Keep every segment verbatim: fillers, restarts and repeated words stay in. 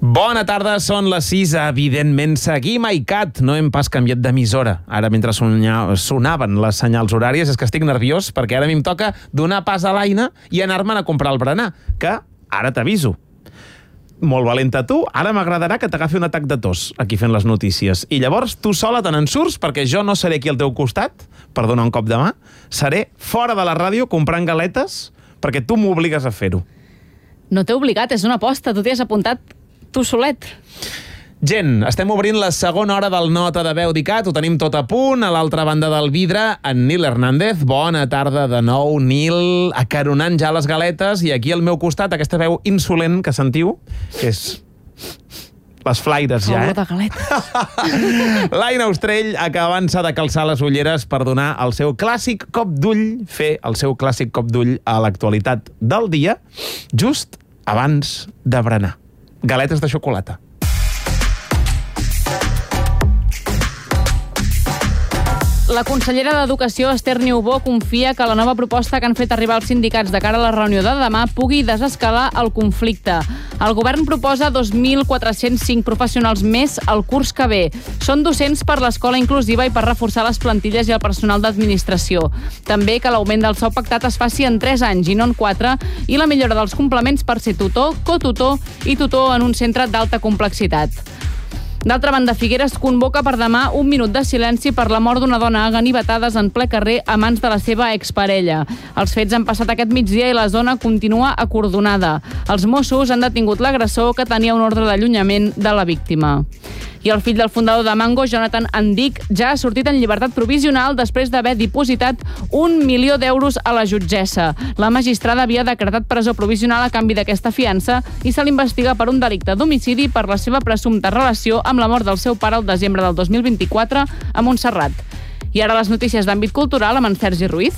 Bona tarda, són les sis. Evidentment, seguim a I C A T. No hem pas canviat d'emissora. Ara, mentre sonaven les senyals horàries, és que estic nerviós perquè ara a mi em toca donar pas a l'Aina i anar-me'n a comprar el berenar, que ara t'aviso. Molt valenta tu, ara m'agradarà que t'agafi un atac de tos aquí fent les notícies. I llavors tu sola te n'en surts perquè jo no seré aquí al teu costat per donar un cop de mà. Seré fora de la ràdio comprant galetes perquè tu m'obligues a fer-ho. No t'he obligat, és una aposta. Tu t'hi has apuntat tu solet. Gent, estem obrint la segona hora del Nota de Veu d'I C A T, ho tenim tot a punt. A l'altra banda del vidre, en Nil Hernández. Bona tarda de nou, Nil, acaronant ja les galetes, i aquí al meu costat, aquesta veu insolent que sentiu, que és les flaires ja, eh? De galetes. L'Aina Ostrell acabant-se de calçar les ulleres per donar el seu clàssic cop d'ull, fer el seu clàssic cop d'ull a l'actualitat del dia, just abans de berenar. Galetes de xocolata. La consellera d'Educació, Esther Niubó, confia que la nova proposta que han fet arribar els sindicats de cara a la reunió de demà pugui desescalar el conflicte. El govern proposa dos mil quatre-cents cinc professionals més el curs que ve. Són docents per l'escola inclusiva i per reforçar les plantilles i el personal d'administració. També que l'augment del sou pactat es faci en tres anys i no en quatre, i la millora dels complements per ser tutor, cotutor i tutor en un centre d'alta complexitat. D'altra banda, Figueres convoca per demà un minut de silenci per la mort d'una dona a ganivetades en ple carrer a mans de la seva exparella. Els fets han passat aquest migdia i la zona continua acordonada. Els Mossos han detingut l'agressor, que tenia un ordre d'allunyament de la víctima. I el fill del fundador de Mango, Jonathan Andic, ja ha sortit en llibertat provisional després d'haver dipositat un milió d'euros a la jutgessa. La magistrada havia decretat presó provisional a canvi d'aquesta fiança i se l'investiga per un delicte d'homicidi per la seva presumpta relació amb la mort del seu pare el desembre del dos mil vint-i-quatre a Montserrat. I ara les notícies d'àmbit cultural amb en Sergi Ruiz.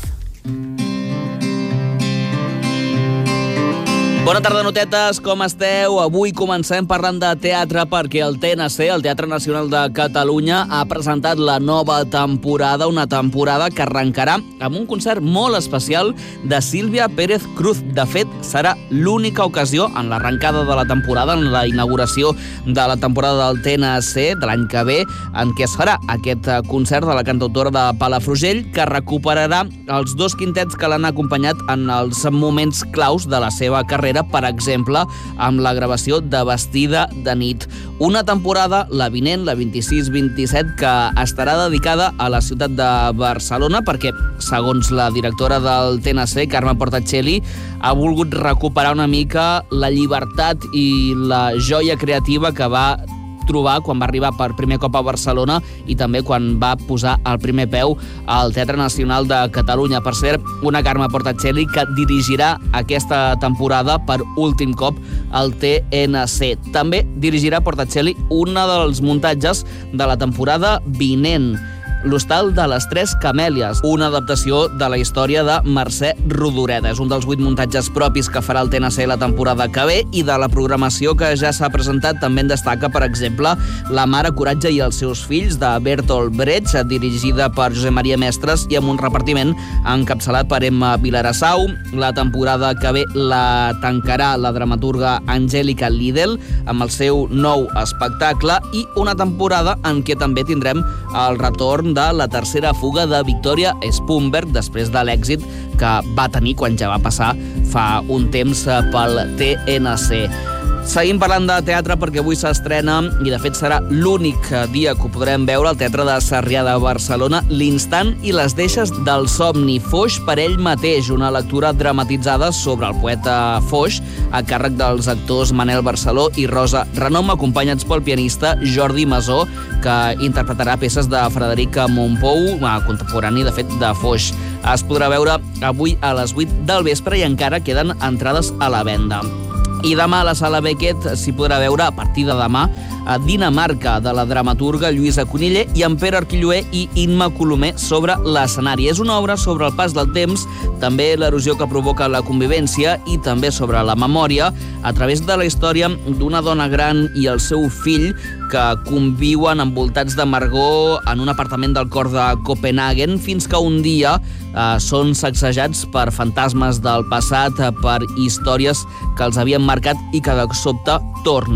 Bona tarda, notetes, com esteu? Avui comencem parlant de teatre perquè el T N C, el Teatre Nacional de Catalunya, ha presentat la nova temporada, una temporada que arrencarà amb un concert molt especial de Sílvia Pérez Cruz. De fet, serà l'única ocasió en l'arrencada de la temporada, en la inauguració de la temporada del T N C de l'any que ve, en què es farà aquest concert de la cantautora de Palafrugell, que recuperarà els dos quintets que l'han acompanyat en els moments claus de la seva carrera, per exemple, amb la gravació de Vestida de nit. Una temporada, la vinent, la vint-i-sis vint-i-set, que estarà dedicada a la ciutat de Barcelona perquè, segons la directora del T N C, Carme Portacelli, ha volgut recuperar una mica la llibertat i la joia creativa que va trobar quan va arribar per primer cop a Barcelona i també quan va posar el primer peu al Teatre Nacional de Catalunya. Per cert, una Carme Portacelli que dirigirà aquesta temporada per últim cop al T N C. També dirigirà Portacelli una dels muntatges de la temporada vinent, l'Hostal de les Tres Camèlies, una adaptació de la història de Mercè Rodoreda. És un dels vuit muntatges propis que farà el T N C la temporada que ve, i de la programació que ja s'ha presentat també en destaca, per exemple, La mare Coratge i els seus fills, de Bertolt Brecht, dirigida per Josep Maria Mestres i amb un repartiment encapçalat per Emma Vilarassau. La temporada que ve la tancarà la dramaturga Angèlica Lidl amb el seu nou espectacle, i una temporada en què també tindrem el retorn de la tercera fuga de Victoria Spunberg després de l'èxit que va tenir quan ja va passar fa un temps pel T N C. Seguim parlant de teatre perquè avui s'estrena, i de fet serà l'únic dia que ho podrem veure, al Teatre de Sarrià de Barcelona, L'instant i les deixes del somni, Foix per ell mateix, una lectura dramatitzada sobre el poeta Foix, a càrrec dels actors Manel Barceló i Rosa Renom, acompanyats pel pianista Jordi Masó, que interpretarà peces de Frederic Mompou, contemporani, de fet, de Foix. Es podrà veure avui a les vuit del vespre i encara queden entrades a la venda. I demà a la Sala Beckett s'hi podrà veure, a partir de demà, a Dinamarca, de la dramaturga Lluïsa Cuniller, i en Pere Arquilloé i Imma Colomer sobre l'escenari. És una obra sobre el pas del temps, també l'erosió que provoca la convivència i també sobre la memòria, a través de la història d'una dona gran i el seu fill que conviuen envoltats d'amargor en un apartament del cor de Copenhagen, fins que un dia eh, són sacsejats per fantasmes del passat, per històries que els havien marcat i que de sobte tornen.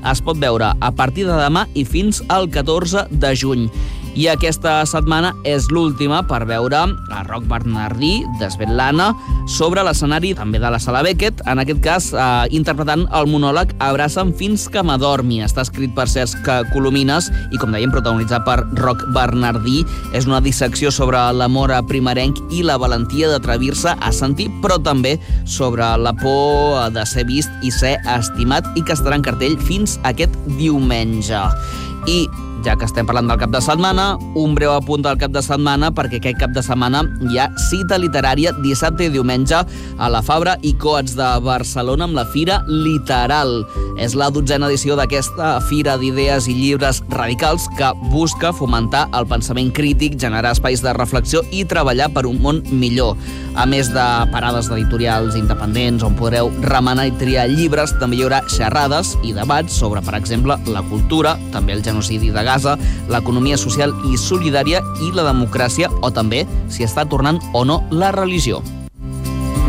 es pot veure a partir de demà i fins al catorze de juny. I aquesta setmana és l'última per veure a Roc Bernardí, de Svetlana, sobre l'escenari també de la Sala Beckett, en aquest cas eh, interpretant el monòleg Abraça'm fins que m'adormi. Està escrit per Cesc Colomines i, com dèiem, protagonitzat per Roc Bernardí. És una dissecció sobre l'amor primerenc i la valentia d'atrevir-se a sentir, però també sobre la por de ser vist i ser estimat, i que estarà en cartell fins aquest diumenge. I ja que estem parlant del cap de setmana, un breu apunt del cap de setmana, perquè aquest cap de setmana hi ha cita literària dissabte i diumenge a la Fabra i Coats de Barcelona amb la Fira Literal. És la dotzena edició d'aquesta fira d'idees i llibres radicals que busca fomentar el pensament crític, generar espais de reflexió i treballar per un món millor. A més de parades d'editorials independents on podreu remenar i triar llibres, també hi haurà xerrades i debats sobre, per exemple, la cultura, també el genocidi de Gaza, l'economia social i solidària i la democràcia, o també si està tornant o no la religió.